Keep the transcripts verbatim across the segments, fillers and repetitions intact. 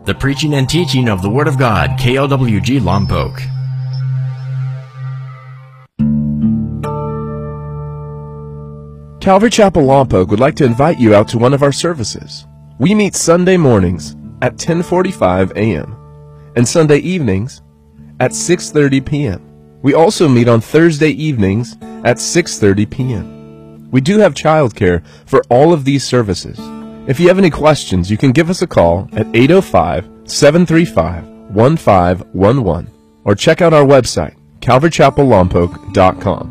the preaching and teaching of the Word of God, K L W G Lompoc. Calvary Chapel Lompoc would like to invite you out to one of our services. We meet Sunday mornings at ten forty-five a m and Sunday evenings at six thirty p m We also meet on Thursday evenings at six thirty p m We do have childcare for all of these services. If you have any questions, you can give us a call at eight oh five, seven three five, one five one one or check out our website, calvary chapel lompoc dot com.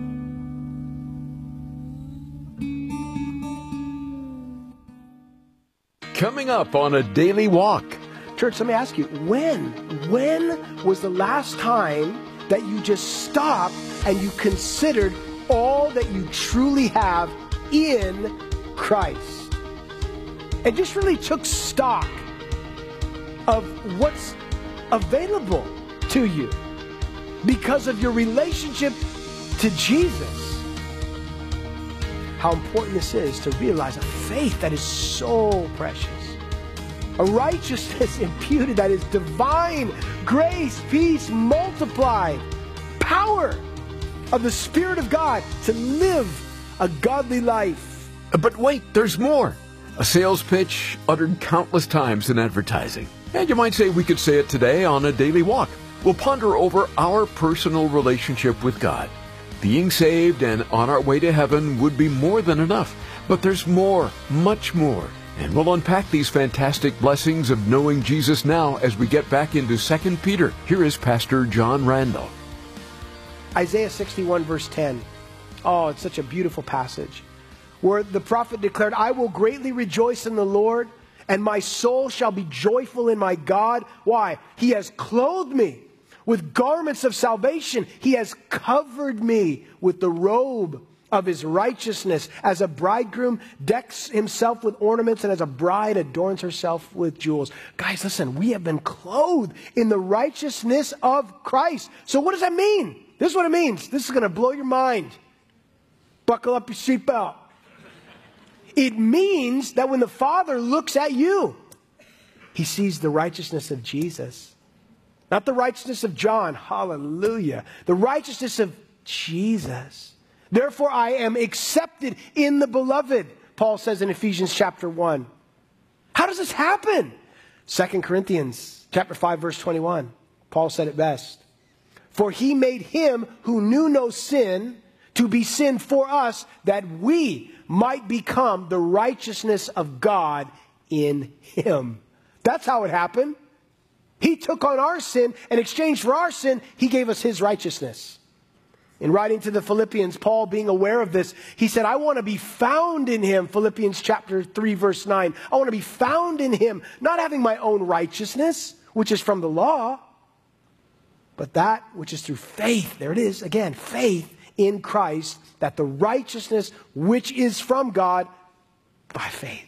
Coming up on A Daily Walk. Church, let me ask you, when, when was the last time that you just stopped and you considered all that you truly have in Christ? And just really took stock of what's available to you because of your relationship to Jesus. How important this is to realize a faith that is so precious. A righteousness imputed that is divine, grace, peace, multiplied, power of the Spirit of God to live a godly life. But wait, there's more. A sales pitch uttered countless times in advertising. And you might say we could say it today on A Daily Walk. We'll ponder over our personal relationship with God. Being saved and on our way to heaven would be more than enough. But there's more, much more. And we'll unpack these fantastic blessings of knowing Jesus now as we get back into Second Peter. Here is Pastor John Randall. Isaiah sixty-one verse ten. Oh, it's such a beautiful passage where the prophet declared, I will greatly rejoice in the Lord, and my soul shall be joyful in my God. Why? He has clothed me with garments of salvation. He has covered me with the robe of his righteousness. As a bridegroom decks himself with ornaments, and as a bride adorns herself with jewels. Guys, listen, we have been clothed in the righteousness of Christ. So what does that mean? This is what it means. This is going to blow your mind. Buckle up your seatbelt. It means that when the Father looks at you, he sees the righteousness of Jesus. Not the righteousness of John. Hallelujah. The righteousness of Jesus. Therefore, I am accepted in the beloved, Paul says in Ephesians chapter one. How does this happen? Second Corinthians chapter five, verse twenty-one. Paul said it best. For he made him who knew no sin to be sin for us, that we might become the righteousness of God in him. That's how it happened. He took on our sin, and in exchange for our sin, he gave us his righteousness. In writing to the Philippians, Paul, being aware of this, he said, I want to be found in him. Philippians chapter three, verse nine. I want to be found in him, not having my own righteousness, which is from the law, but that which is through faith. There it is again, faith in Christ, that the righteousness which is from God by faith.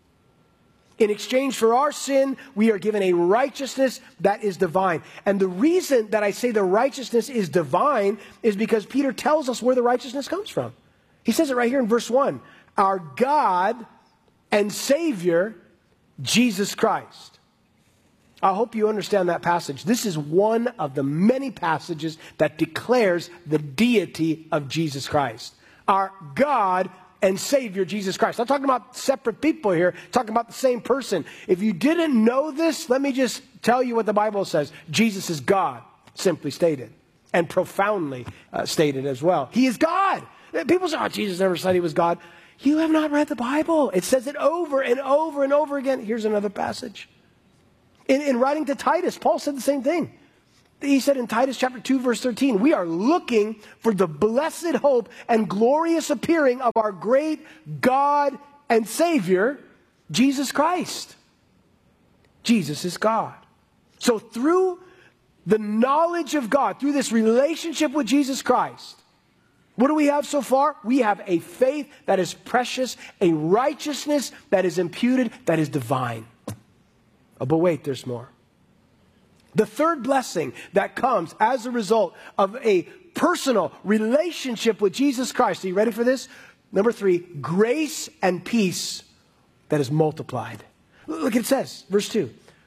In exchange for our sin, we are given a righteousness that is divine. And the reason that I say the righteousness is divine is because Peter tells us where the righteousness comes from. He says it right here in verse one. Our God and Savior, Jesus Christ. I hope you understand that passage. This is one of the many passages that declares the deity of Jesus Christ. Our God and Savior, Jesus Christ. I'm talking about separate people here, I'm talking about the same person. If you didn't know this, let me just tell you what the Bible says. Jesus is God, simply stated, and profoundly uh, stated as well. He is God. People say, oh, Jesus never said he was God. You have not read the Bible. It says it over and over and over again. Here's another passage. In, in writing to Titus, Paul said the same thing. He said in Titus chapter two, verse thirteen, we are looking for the blessed hope and glorious appearing of our great God and Savior, Jesus Christ. Jesus is God. So through the knowledge of God, through this relationship with Jesus Christ, what do we have so far? We have a faith that is precious, a righteousness that is imputed, that is divine. Oh, but wait, there's more. The third blessing that comes as a result of a personal relationship with Jesus Christ. Are you ready for this? Number three, grace and peace that is multiplied. Look, it says, verse two,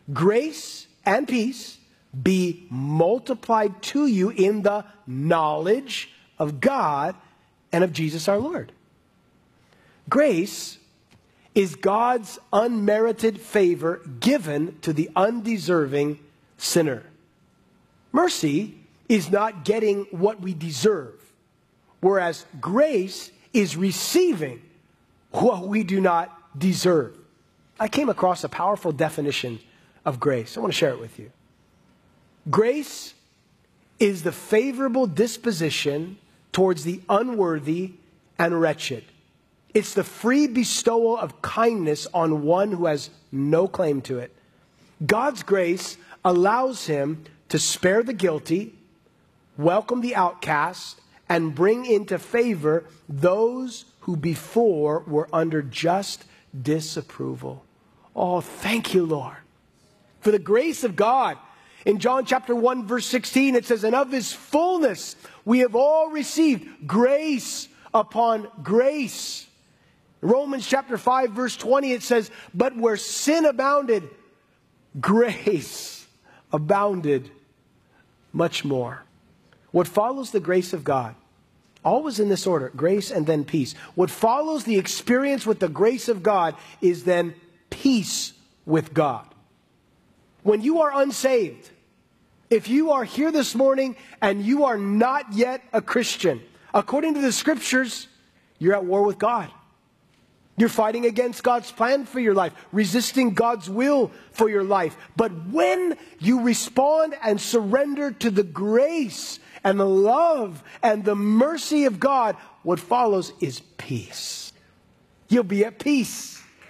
grace and peace be multiplied to you in the knowledge of God and of Jesus our Lord. Grace is God's unmerited favor given to the undeserving sinner. Mercy is not getting what we deserve, whereas grace is receiving what we do not deserve. I came across a powerful definition of grace. I want to share it with you. Grace is the favorable disposition towards the unworthy and wretched. It's the free bestowal of kindness on one who has no claim to it. God's grace allows him to spare the guilty, welcome the outcast, and bring into favor those who before were under just disapproval. Oh, thank you, Lord, for the grace of God. In John chapter one, verse sixteen, it says, and of his fullness we have all received grace upon grace. Romans chapter five, verse twenty, it says, but where sin abounded, grace abounded much more. What follows the grace of God, always in this order, grace and then peace. What follows the experience with the grace of God is then peace with God. When you are unsaved, if you are here this morning and you are not yet a Christian, according to the scriptures, you're at war with God. You're fighting against God's plan for your life, resisting God's will for your life. But when you respond and surrender to the grace and the love and the mercy of God, what follows is peace. You'll be at peace.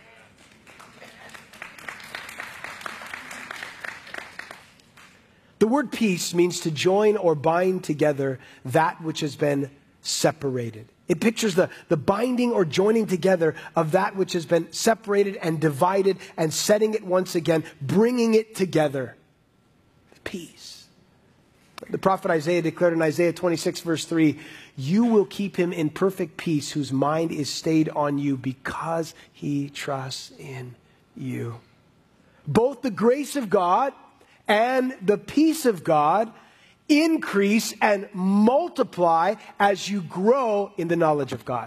The word peace means to join or bind together that which has been separated. It pictures the, the binding or joining together of that which has been separated and divided and setting it once again, bringing it together. Peace. The prophet Isaiah declared in Isaiah twenty-six verse three, you will keep him in perfect peace whose mind is stayed on you because he trusts in you. Both the grace of God and the peace of God increase and multiply as you grow in the knowledge of God.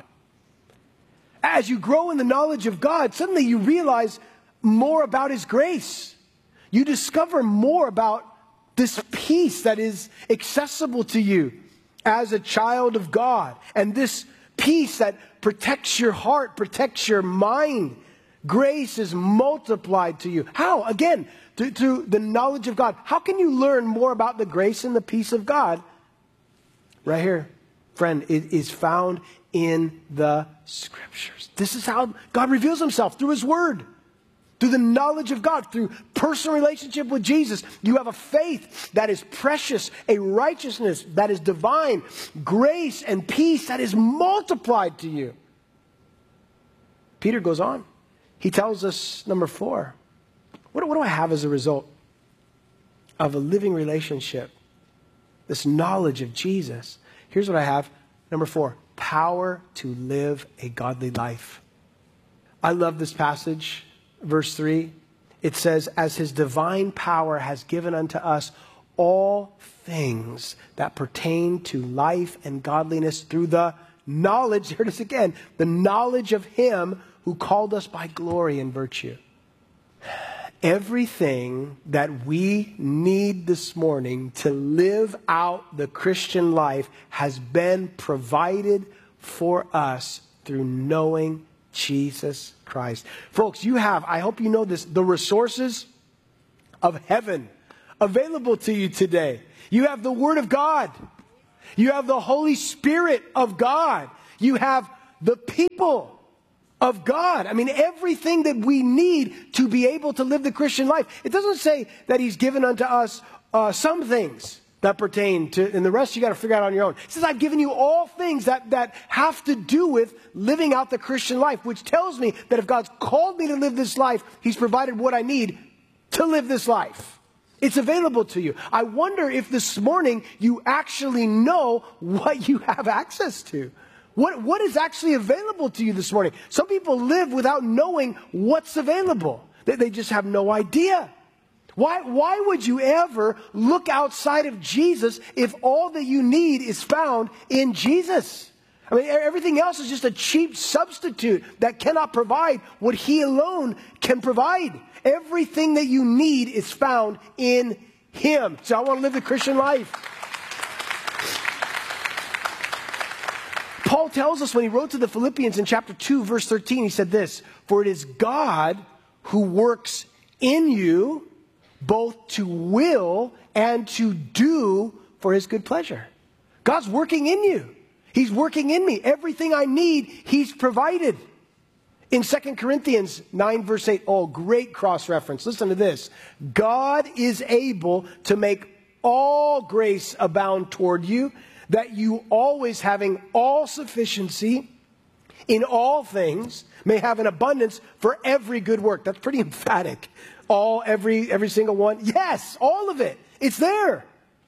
As you grow in the knowledge of God, suddenly you realize more about His grace. You discover more about this peace that is accessible to you as a child of God. And this peace that protects your heart, protects your mind. Grace is multiplied to you. How? Again, through, through the knowledge of God. How can you learn more about the grace and the peace of God? Right here, friend, it is found in the Scriptures. This is how God reveals Himself, through His Word. Through the knowledge of God, through personal relationship with Jesus. You have a faith that is precious, a righteousness that is divine, grace and peace that is multiplied to you. Peter goes on. He tells us, number four, what, what do I have as a result of a living relationship? This knowledge of Jesus. Here's what I have. Number four, power to live a godly life. I love this passage. Verse three, it says, as His divine power has given unto us all things that pertain to life and godliness through the knowledge, here it is again, the knowledge of Him who called us by glory and virtue. Everything that we need this morning to live out the Christian life has been provided for us through knowing Jesus Christ. Folks, you have, I hope you know this, the resources of heaven available to you today. You have the Word of God. You have the Holy Spirit of God. You have the people of God. I mean, everything that we need to be able to live the Christian life. It doesn't say that He's given unto us uh, some things that pertain to, and the rest you got to figure out on your own. It says, I've given you all things that, that have to do with living out the Christian life, which tells me that if God's called me to live this life, He's provided what I need to live this life. It's available to you. I wonder if this morning you actually know what you have access to. What, what is actually available to you this morning? Some people live without knowing what's available. They, they just have no idea. Why, why would you ever look outside of Jesus if all that you need is found in Jesus? I mean, everything else is just a cheap substitute that cannot provide what He alone can provide. Everything that you need is found in Him. So I want to live the Christian life. Paul tells us when he wrote to the Philippians in chapter two, verse thirteen, he said this, "For it is God who works in you both to will and to do for His good pleasure." God's working in you. He's working in me. Everything I need, He's provided. In Second Corinthians nine, verse eight, oh, great cross-reference. Listen to this. "God is able to make all grace abound toward you, that you always having all sufficiency in all things may have an abundance for every good work." That's pretty emphatic. All, every, every single one. Yes, all of it. It's there.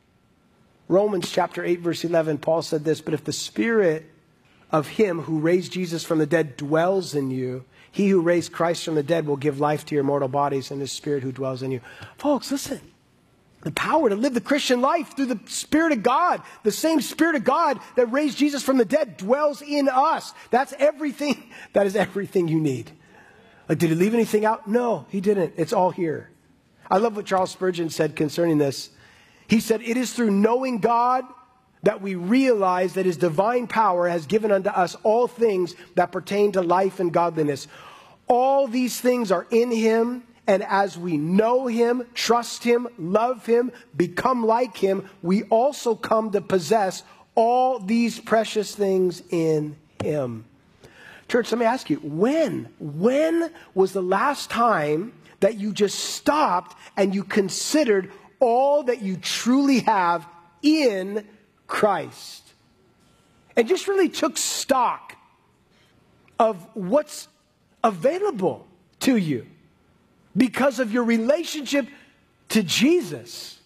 Romans chapter eight, verse eleven, Paul said this, "But if the Spirit of Him who raised Jesus from the dead dwells in you, He who raised Christ from the dead will give life to your mortal bodies and His Spirit who dwells in you." Folks, listen. The power to live the Christian life through the Spirit of God, the same Spirit of God that raised Jesus from the dead dwells in us. That's everything. That is everything you need. Like, did He leave anything out? No, He didn't. It's all here. I love what Charles Spurgeon said concerning this. He said, "It is through knowing God that we realize that His divine power has given unto us all things that pertain to life and godliness. All these things are in Him, and as we know Him, trust Him, love Him, become like Him, we also come to possess all these precious things in Him." Church, let me ask you, when, when was the last time that you just stopped and you considered all that you truly have in Christ? And just really took stock of what's available to you because of your relationship to Jesus.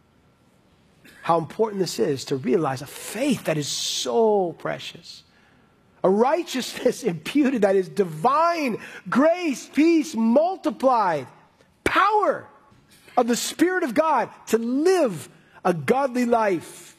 How important this is to realize a faith that is so precious. A righteousness imputed that is divine, grace, peace multiplied, power of the Spirit of God to live a godly life.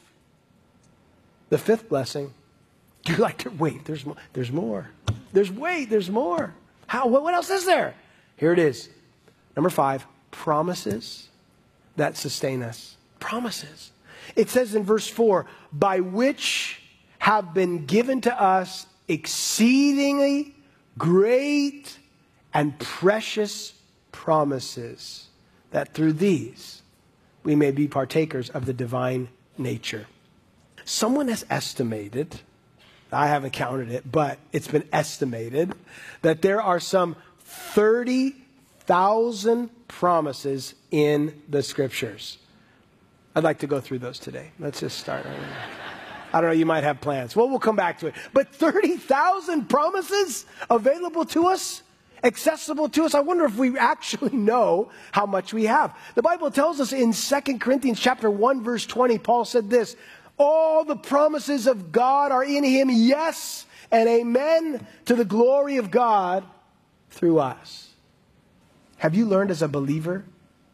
The fifth blessing, you like to wait, there's more, there's more. There's wait, there's more. How, what, what else is there? Here it is. Number five, promises that sustain us. Promises. It says in verse four, "By which have been given to us exceedingly great and precious promises, that through these we may be partakers of the divine nature." Someone has estimated, I haven't counted it, but it's been estimated that there are some thirty thousand promises in the Scriptures. I'd like to go through those today. Let's just start. I don't know, you might have plans. Well, we'll come back to it. But thirty thousand promises available to us, accessible to us. I wonder if we actually know how much we have. The Bible tells us in Second Corinthians chapter one, verse twenty, Paul said this, "All the promises of God are in Him, yes, and amen, to the glory of God through us." Have you learned as a believer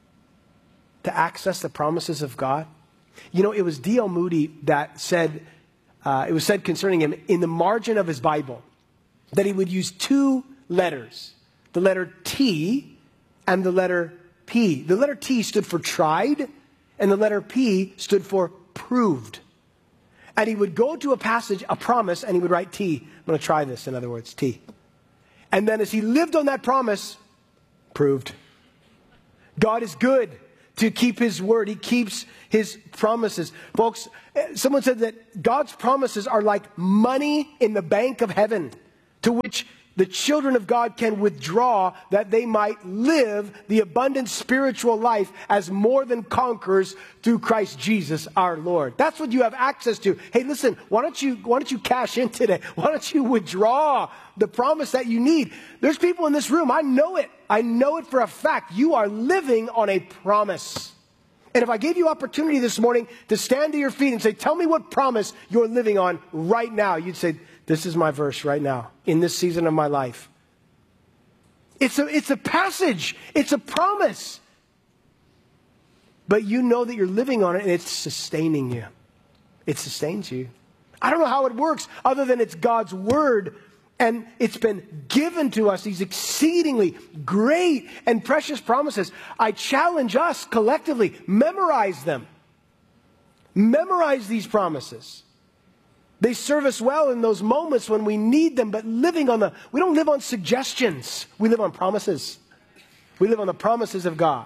to access the promises of God? You know, it was D L Moody that said, uh, it was said concerning him in the margin of his Bible that he would use two letters, the letter T and the letter P. The letter T stood for tried, and the letter P stood for proved. And he would go to a passage, a promise, and he would write T. I'm going to try this, in other words, T. And then as he lived on that promise, proved. God is good to keep His word. He keeps His promises. Folks, someone said that God's promises are like money in the bank of heaven, to which the children of God can withdraw that they might live the abundant spiritual life as more than conquerors through Christ Jesus our Lord. That's what you have access to. Hey, listen, why don't you, why don't you cash in today? Why don't you withdraw the promise that you need? There's people in this room, I know it. I know it for a fact. You are living on a promise. And if I gave you opportunity this morning to stand to your feet and say, tell me what promise you're living on right now, you'd say, this is my verse right now, in this season of my life. It's a, it's a passage. It's a promise. but you know that you're living on it and it's sustaining you. It sustains you. I don't know how it works other than it's God's word, and it's been given to us, these exceedingly great and precious promises. I challenge us collectively, memorize them. Memorize these promises. They serve us well in those moments when we need them, but living on the, we don't live on suggestions. We live on promises. We live on the promises of God.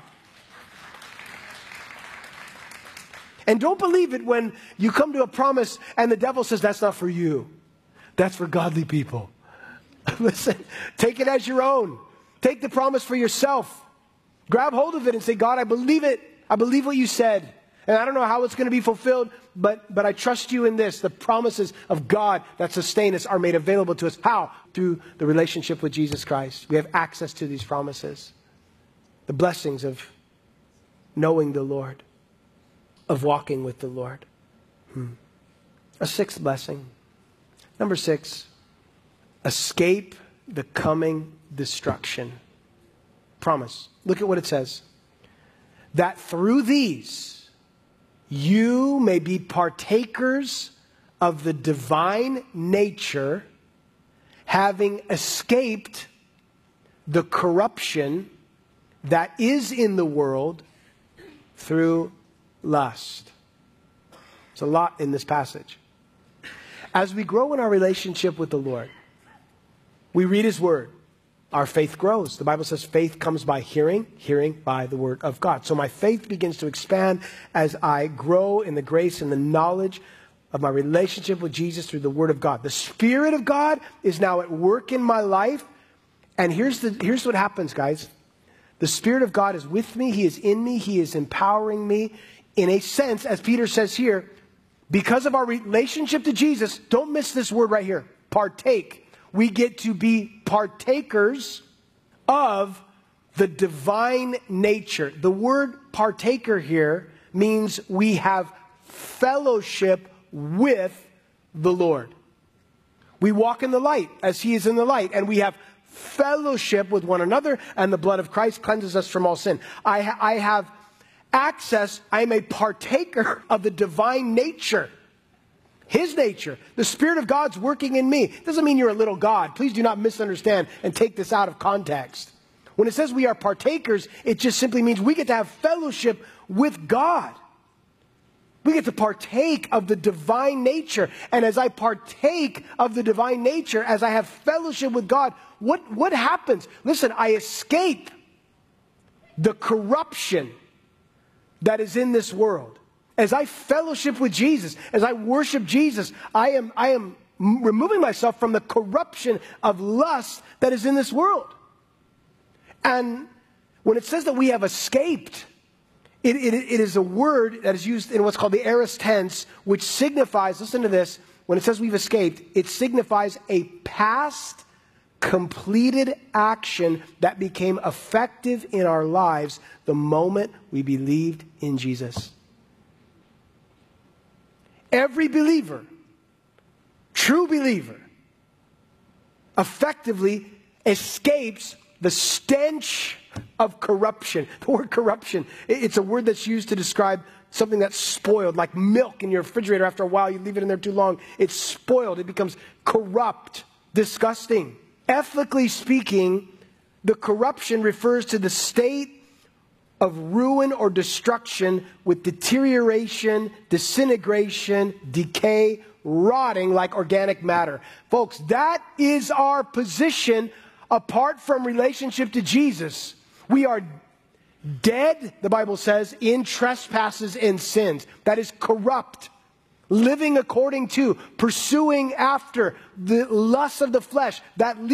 And don't believe it when you come to a promise and the devil says, that's not for you. That's for godly people. Listen, take it as your own. Take the promise for yourself. Grab hold of it and say, God, I believe it. I believe what you said. And I don't know how it's going to be fulfilled, but, but I trust you in this. The promises of God that sustain us are made available to us. How? Through the relationship with Jesus Christ. We have access to these promises. The blessings of knowing the Lord, of walking with the Lord. Hmm. A sixth blessing. Number six, escape the coming destruction. Promise. Look at what it says. That through these you may be partakers of the divine nature, having escaped the corruption that is in the world through lust. There's a lot in this passage. As we grow in our relationship with the Lord, we read His Word. Our faith grows. The Bible says faith comes by hearing, hearing by the Word of God. So my faith begins to expand as I grow in the grace and the knowledge of my relationship with Jesus through the Word of God. The Spirit of God is now at work in my life. And here's the here's what happens, guys. The Spirit of God is with me. He is in me. He is empowering me. In a sense, as Peter says here, because of our relationship to Jesus, don't miss this word right here, partake. We get to be partakers of the divine nature. The word partaker here means we have fellowship with the Lord. We walk in the light as He is in the light, and we have fellowship with one another, and the blood of Christ cleanses us from all sin. I, ha- I have access, I am a partaker of the divine nature. His nature. The Spirit of God's working in me. Doesn't mean you're a little God. Please do not misunderstand and take this out of context. When it says we are partakers, it just simply means we get to have fellowship with God. We get to partake of the divine nature. And as I partake of the divine nature, as I have fellowship with God, what, what happens? Listen, I escape the corruption that is in this world. As I fellowship with Jesus, as I worship Jesus, I am, I am removing myself from the corruption of lust that is in this world. And when it says that we have escaped, it, it, it is a word that is used in what's called the aorist tense, which signifies, listen to this, when it says we've escaped, it signifies a past completed action that became effective in our lives the moment we believed in Jesus. Every believer, true believer, effectively escapes the stench of corruption. The word corruption, it's a word that's used to describe something that's spoiled, like milk in your refrigerator. After a while, you leave it in there too long, it's spoiled. It becomes corrupt, disgusting. Ethically speaking, the corruption refers to the state of ruin or destruction with deterioration, disintegration, decay, rotting like organic matter. Folks, that is our position apart from relationship to Jesus. We are dead, the Bible says, in trespasses and sins. That is corrupt. Living according to, pursuing after the lusts of the flesh. That